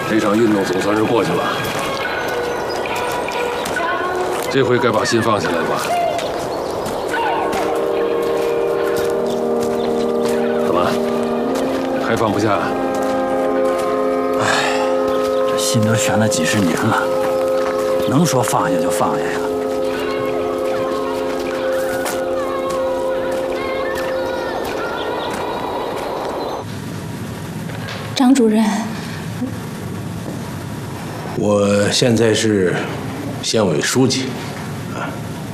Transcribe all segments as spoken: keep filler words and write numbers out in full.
这场运动总算是过去了，这回该把心放下来吧。怎么，还放不下？ 唉，这心都悬了几十年了，能说放下就放下呀？ 张主任， 我现在是县委书记，啊。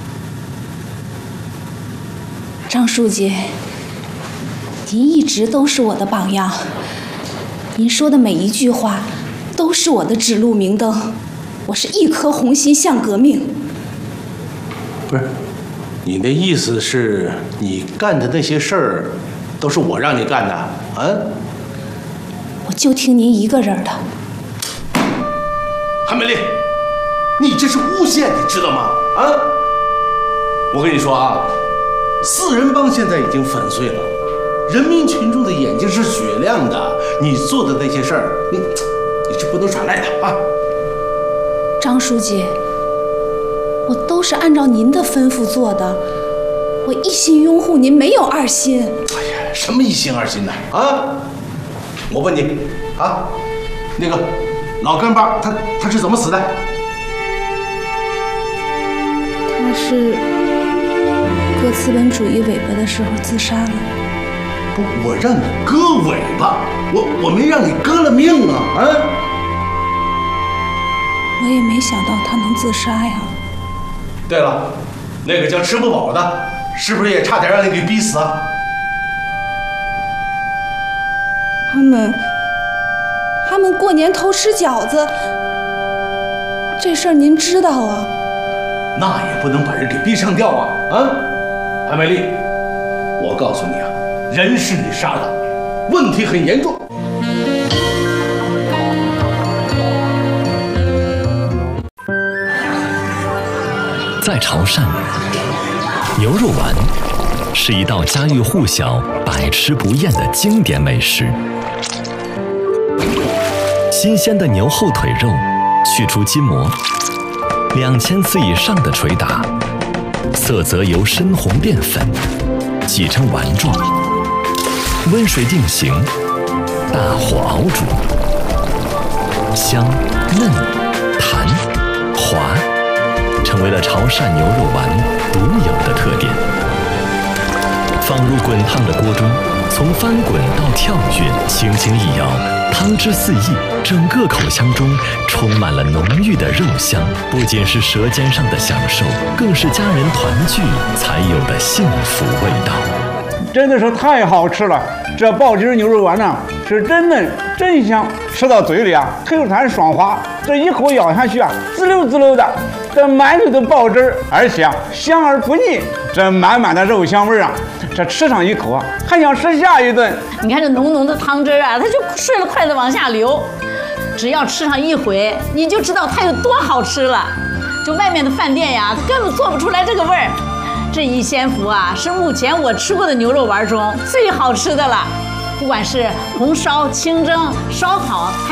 张书记，您一直都是我的榜样，您说的每一句话都是我的指路明灯，我是一颗红心向革命。 不是，你的意思是你干的那些事儿都是我让你干的，啊？ 我就听您一个人的。 韩美丽，你这是诬陷，你知道吗？啊！我跟你说啊，四人帮现在已经粉碎了，人民群众的眼睛是雪亮的。你做的那些事儿，你你是不能耍赖的啊！ 张书记，我都是按照您的吩咐做的，我一心拥护您，没有二心。 哎呀，什么一心二心的啊！ 我问你，啊，那个老干巴他他是怎么死的？ 他是割资本主义尾巴的时候自杀了。 不，我让你割尾巴，我我没让你割了命啊！啊！ 我也没想到他能自杀呀。 对了，那个叫吃不饱的，是不是也差点让你给逼死啊？ 他们，他们过年偷吃饺子，这事儿您知道啊？ 那也不能把人给逼上吊啊！啊，韩美丽，我告诉你啊，人是你杀的，问题很严重。 在潮汕，牛肉丸是一道家喻户晓、百吃不厌的经典美食。 新鲜的牛后腿肉，去除筋膜，两千次以上的捶打，色泽由深红变粉，挤成丸状，温水定型，大火熬煮，香嫩弹滑，成为了潮汕牛肉丸独有的特点。放入滚烫的锅中，从翻滚到跳跃，轻轻一摇。 汤汁四溢，整个口腔中充满了浓郁的肉香，不仅是舌尖上的享受，更是家人团聚才有的幸福味道。 真的是太好吃了！这爆汁牛肉丸呢，是真嫩真香，吃到嘴里啊，Q 弹爽滑，这一口咬下去啊，滋溜滋溜的，这满嘴的爆汁，而且啊香而不腻，这满满的肉香味啊，这吃上一口啊，还想吃下一顿。 你看这浓浓的汤汁啊，它就顺着筷子往下流，只要吃上一回，你就知道它有多好吃了。就外面的饭店呀，它根本做不出来这个味儿。这一鲜福啊，是目前我吃过的牛肉丸中最好吃的了，不管是红烧、清蒸、烧烤。